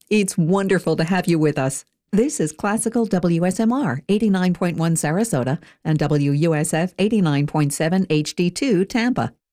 It's wonderful to have you with us. This is Classical WSMR 89.1 Sarasota and WUSF 89.7 HD2 Tampa.